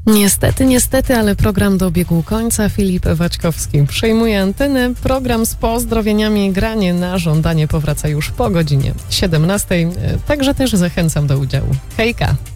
Niestety, ale program dobiegł końca. Filip Waćkowski przejmuje antenę. Program z pozdrowieniami Granie na żądanie powraca już po godzinie 17. Także też zachęcam do udziału. Hejka!